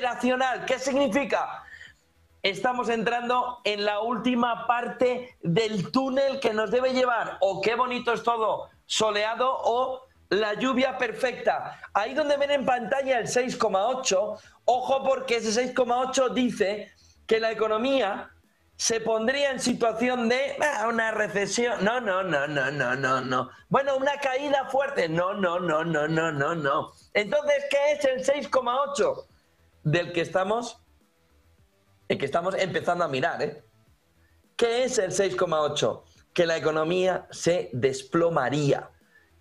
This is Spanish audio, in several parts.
operacional. ¿Qué significa? Estamos entrando en la última parte del túnel que nos debe llevar o qué bonito es todo, soleado o la lluvia perfecta. Ahí donde ven en pantalla el 6,8, ojo porque ese 6,8 dice que la economía se pondría en situación de una recesión. No. Bueno, una caída fuerte. No. Entonces, ¿qué es el 6,8? Del que estamos empezando a mirar, ¿eh? ¿Qué es el 6,8? Que la economía se desplomaría.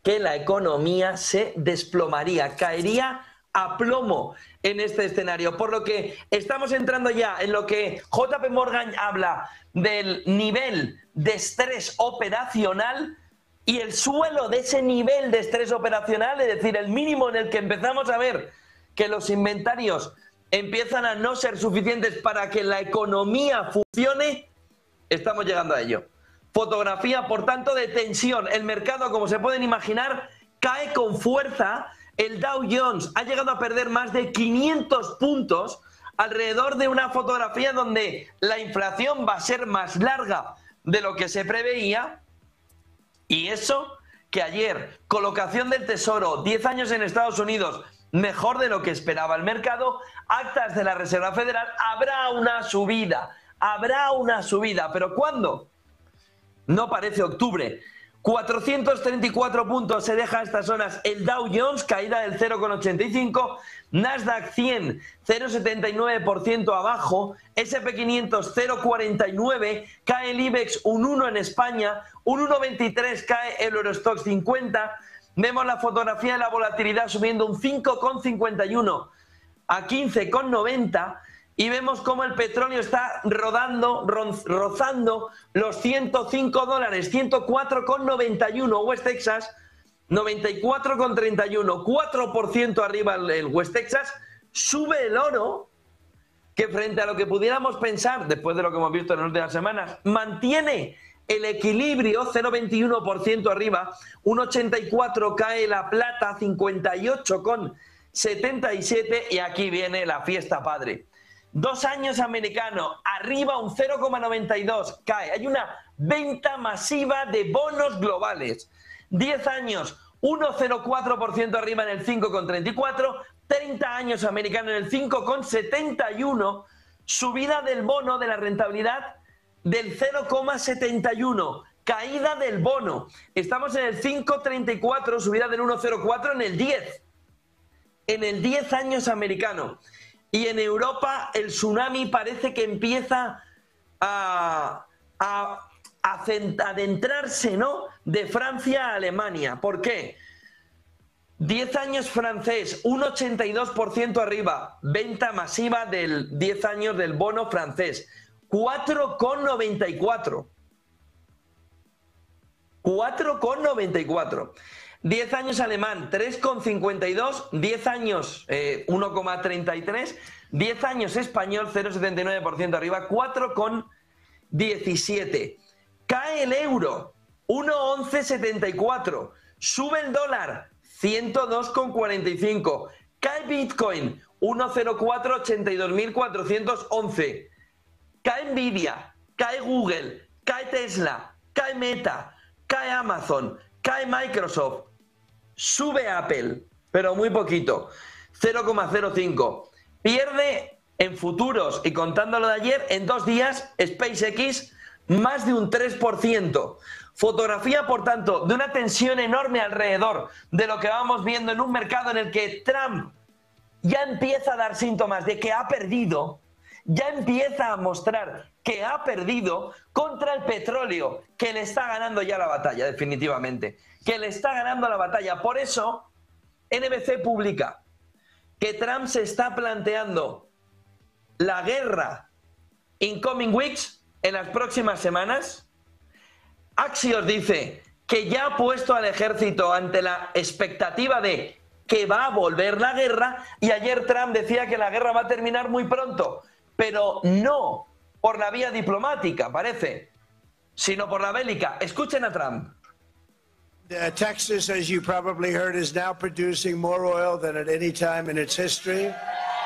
Caería a plomo en este escenario. Por lo que estamos entrando ya en lo que JP Morgan habla del nivel de estrés operacional y el suelo de ese nivel de estrés operacional, es decir, el mínimo en el que empezamos a ver que los inventarios empiezan a no ser suficientes para que la economía funcione, estamos llegando a ello. Fotografía, por tanto, de tensión. El mercado, como se pueden imaginar, cae con fuerza. El Dow Jones ha llegado a perder más de 500 puntos alrededor de una fotografía donde la inflación va a ser más larga de lo que se preveía. Y eso que ayer, colocación del Tesoro, 10 años en Estados Unidos, mejor de lo que esperaba el mercado, actas de la Reserva Federal, habrá una subida, pero ¿cuándo? No parece octubre. 434 puntos se deja a estas zonas el Dow Jones, caída del 0,85, Nasdaq 100, 0,79% abajo, S&P 500, 0,49, cae el IBEX un 1 en España, un 1,23 cae el Eurostoxx 50, vemos la fotografía de la volatilidad subiendo un 5,51 a 15,90 y vemos cómo el petróleo está rozando los $105, 104,91. West Texas, 94,31, 4% arriba el West Texas. Sube el oro, que frente a lo que pudiéramos pensar, después de lo que hemos visto en las últimas semanas, mantiene el equilibrio, 0,21% arriba, 1,84 cae la plata, 58,77 y aquí viene la fiesta padre. 2 años americano, arriba un 0,92, cae. Hay una venta masiva de bonos globales. 10 años, 1,04% arriba en el 5,34, 30 años americano en el 5,71, subida del bono de la rentabilidad del 0,71, caída del bono. Estamos en el 5,34, subida del 1,04 en el 10. En el 10 años americano. Y en Europa el tsunami parece que empieza a adentrarse, ¿no? De Francia a Alemania. ¿Por qué? 10 años francés, 1,82% arriba. Venta masiva del 10 años del bono francés. 4,94. 4,94. 10 años alemán, 3,52, 10 años 1,33, 10 años español, 0,79% arriba, 4,17. Cae el euro, 1,1174. Sube el dólar, 102,45. Cae Bitcoin, 1,04, 82.411. Cae Nvidia, cae Google, cae Tesla, cae Meta, cae Amazon, cae Microsoft, sube Apple, pero muy poquito, 0,05. Pierde en futuros y contándolo de ayer, en 2 días, SpaceX más de un 3%. Fotografía, por tanto, de una tensión enorme alrededor de lo que vamos viendo en un mercado en el que Trump ya empieza a dar síntomas de que ha perdido, ya empieza a mostrar que ha perdido contra el petróleo, que le está ganando ya la batalla, definitivamente, que le está ganando la batalla. Por eso, NBC publica que Trump se está planteando la guerra in coming weeks, en las próximas semanas. Axios dice que ya ha puesto al ejército ante la expectativa de que va a volver la guerra, y ayer Trump decía que la guerra va a terminar muy pronto, pero no por la vía diplomática, parece, sino por la bélica. Escuchen a Trump. Texas, as you probably heard, is now producing more oil than at any time in its history.